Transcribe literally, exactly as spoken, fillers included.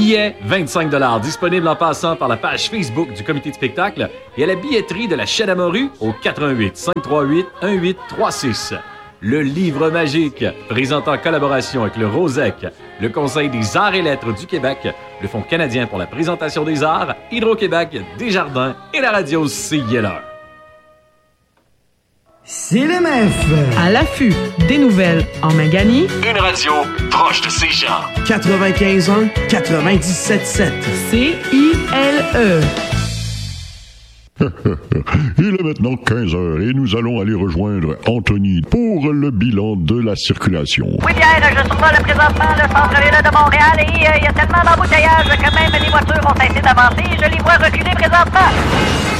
Billets, vingt-cinq dollars, disponibles en passant par la page Facebook du comité de spectacle et à la billetterie de la Chaîne à Morue au quatre un huit, cinq trois huit, un huit trois six. Le Livre magique, présenté en collaboration avec le Rosec, le Conseil des arts et lettres du Québec, le Fonds canadien pour la présentation des arts, Hydro-Québec, Desjardins et la radio C I L un. C'est le M F. À l'affût des nouvelles en Mangani. Une radio proche de ces gens. quatre-vingt-quinze un, quatre-vingt-dix-sept sept. C I L E. Il est maintenant quinze heures et nous allons aller rejoindre Anthony pour le bilan de la circulation. Oui, Pierre, je survole présentement le centre-ville de Montréal et il euh, y a tellement d'embouteillages que même les voitures ont cessé d'avancer et je les vois reculer présentement.